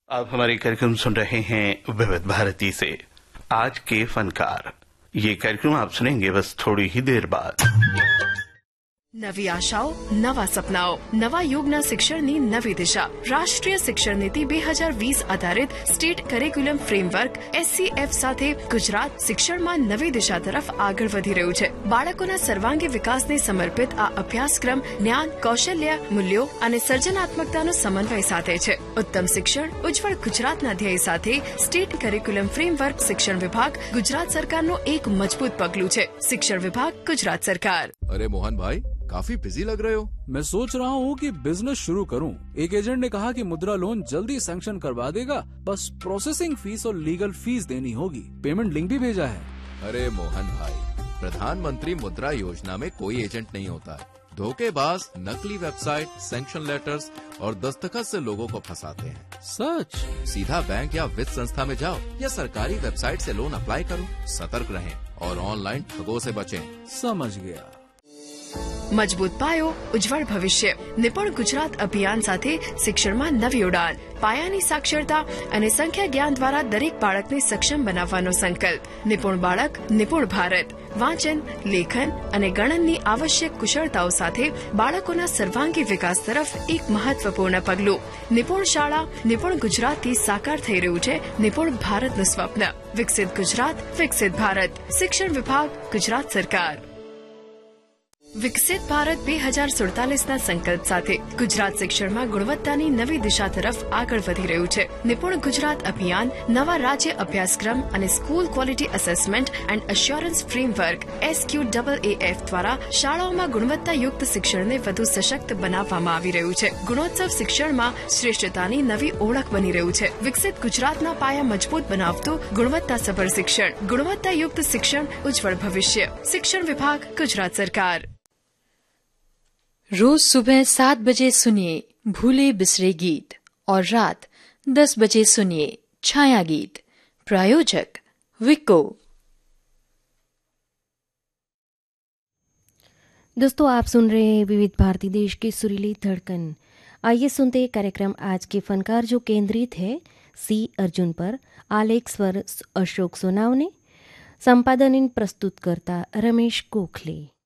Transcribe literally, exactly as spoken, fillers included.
आप हमारे कार्यक्रम सुन रहे हैं विविध भारती से। आज के फनकार, ये कार्यक्रम आप सुनेंगे बस थोड़ी ही देर बाद। નવી આશાઓ, નવા સપનાઓ, નવા યુગના શિક્ષણની નવી દિશા। રાષ્ટ્રીય શિક્ષણ નીતિ બે હજાર વીસ આધારિત સ્ટેટ કરિક્યુલમ ફ્રેમવર્ક એસસીએફ સાથે ગુજરાત શિક્ષણમાં નવી દિશા તરફ આગળ વધી રહ્યું છે। બાળકોના સર્વાંગી વિકાસને સમર્પિત આ અભ્યાસક્રમ જ્ઞાન, કૌશલ્ય, મૂલ્યો અને સર્જનાત્મકતાનો સમન્વય સાધે છે। ઉત્તમ શિક્ષણ, ઉજ્જવળ ગુજરાતના ધ્યેય સાથે સ્ટેટ કરિક્યુલમ ફ્રેમવર્ક શિક્ષણ વિભાગ ગુજરાત સરકારનું એક મજબૂત પગલું છે। શિક્ષણ વિભાગ, ગુજરાત સરકાર। अरे मोहन भाई, काफी बिजी लग रहे हो। मैं सोच रहा हूँ कि बिजनेस शुरू करूँ। एक एजेंट ने कहा कि मुद्रा लोन जल्दी सैंक्शन करवा देगा, बस प्रोसेसिंग फीस और लीगल फीस देनी होगी। पेमेंट लिंक भी भेजा है। अरे मोहन भाई, प्रधानमंत्री मुद्रा योजना में कोई एजेंट नहीं होता है। धोखेबाज नकली वेबसाइट, सैंक्शन लेटर्स और दस्तखत से लोगों को फंसाते हैं। सच? सीधा बैंक या वित्त संस्था में जाओ या सरकारी वेबसाइट से लोन अप्लाई करो। सतर्क रहें और ऑनलाइन ठगों से बचें। समझ गया। મજબૂત પાયો, ઉજ્જવળ ભવિષ્ય। નિપુણ ગુજરાત અભિયાન સાથે શિક્ષણમાં નવી ઉડાન। પાયાની સાક્ષરતા અને સંખ્યા જ્ઞાન દ્વારા દરેક બાળકને સક્ષમ બનાવવાનો સંકલ્પ। નિપુણ બાળક, નિપુણ ભારત। વાંચન, લેખન અને ગણનની આવશ્યક કુશળતાઓ સાથે બાળકોના સર્વાંગી વિકાસ તરફ એક મહત્વપૂર્ણ પગલું। નિપુણ શાળા, નિપુણ ગુજરાતથી સાકાર થઈ રહ્યું છે નિપુણ ભારતનું સ્વપ્ન। વિકસિત ગુજરાત, વિકસિત ભારત। શિક્ષણ વિભાગ, ગુજરાત સરકાર। વિકસિત ભારત બે હજાર સુડતાલીસના સંકલ્પ સાથે ગુજરાત શિક્ષણમાં ગુણવત્તાની નવી દિશા તરફ આગળ વધી રહ્યું છે। નિપુણ ગુજરાત અભિયાન નવા રાજ્ય અભ્યાસક્રમ અને school quality assessment and assurance framework એસક્યુએએએફ દ્વારા શાળાઓમાં ગુણવત્તાયુક્ત શિક્ષણને વધુ સશક્ત બનાવવામાં આવી રહ્યું છે। ગુણોત્સવ શિક્ષણમાં શ્રેષ્ઠતાની નવી ઓળખ બની રહ્યું છે। વિકસિત ગુજરાતના પાયા મજબૂત બનાવતું ગુણવત્તાસભર શિક્ષણ, ગુણવત્તાયુક્ત શિક્ષણ, ઉજ્જવળ ભવિષ્ય। शिक्षण विभाग, गुजरात सरकार। रोज सुबह सात बजे सुनिए भूले बिसरे गीत और रात दस बजे सुनिए छाया गीत। प्रायोजक विको। दोस्तों, आप सुन रहे हैं विविध भारती, देश की सुरीली धड़कन। आइए सुनते हैं कार्यक्रम आज के फनकार, जो केंद्रित है सी अर्जुन पर। आलेख स्वर अशोक सोनावने, संपादन इन प्रस्तुत करता रमेश गोखले।